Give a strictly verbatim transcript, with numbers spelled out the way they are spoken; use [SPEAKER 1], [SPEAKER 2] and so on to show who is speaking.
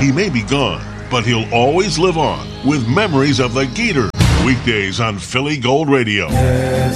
[SPEAKER 1] He may be gone, but he'll always live on with memories of the Gators. Weekdays on Philly Gold Radio.